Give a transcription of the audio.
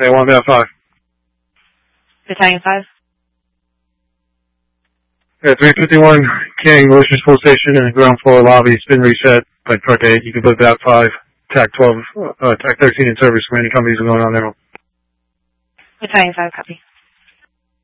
Hey, 1-5. Battalion 5. Yeah, 351 King, Wilshire Police Station in the ground floor lobby. It's been reset by Truck 8. You can put that 5, TAC 12, TAC 13 in service. Many companies are going on there. Battalion 5, copy.